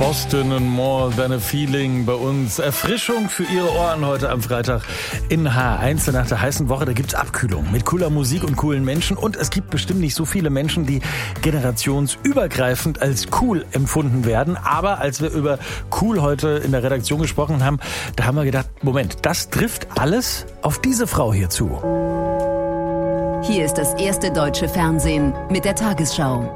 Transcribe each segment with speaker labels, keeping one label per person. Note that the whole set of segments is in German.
Speaker 1: Boston und More Than a Feeling bei uns. Erfrischung für Ihre Ohren heute am Freitag in H1 nach der heißen Woche. Da gibt's Abkühlung mit cooler Musik und coolen Menschen. Und es gibt bestimmt nicht so viele Menschen, die generationsübergreifend als cool empfunden werden. Aber als wir über cool heute in der Redaktion gesprochen haben, da haben wir gedacht, Moment, das trifft alles auf diese Frau hier zu.
Speaker 2: Hier ist das erste deutsche Fernsehen mit der Tagesschau.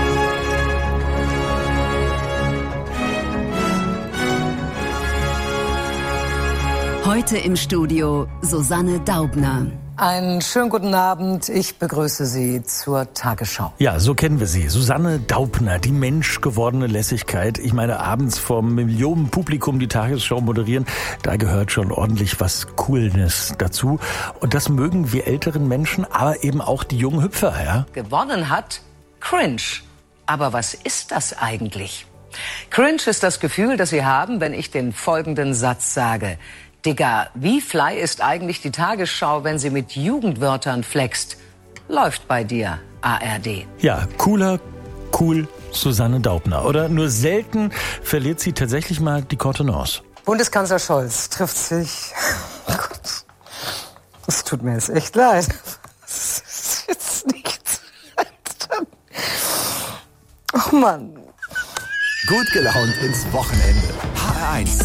Speaker 2: Heute im Studio Susanne Daubner.
Speaker 3: Einen schönen guten Abend. Ich begrüße Sie zur Tagesschau.
Speaker 1: Ja, so kennen wir sie. Susanne Daubner, die menschgewordene Lässigkeit. Ich meine, abends vom Millionenpublikum die Tagesschau moderieren, da gehört schon ordentlich was Coolness dazu. Und das mögen wir älteren Menschen, aber eben auch die jungen Hüpfer, ja?
Speaker 3: Gewonnen hat Cringe. Aber was ist das eigentlich? Cringe ist das Gefühl, das Sie haben, wenn ich den folgenden Satz sage. Digga, wie fly ist eigentlich die Tagesschau, wenn sie mit Jugendwörtern flext? Läuft bei dir, ARD.
Speaker 1: Ja, cool, Susanne Daubner. Oder nur selten verliert sie tatsächlich mal die Kontenance.
Speaker 3: Bundeskanzler Scholz trifft sich... Oh Gott, das tut mir jetzt echt leid. Das ist jetzt nichts. Oh Mann.
Speaker 4: Gut gelaunt ins Wochenende. HR1.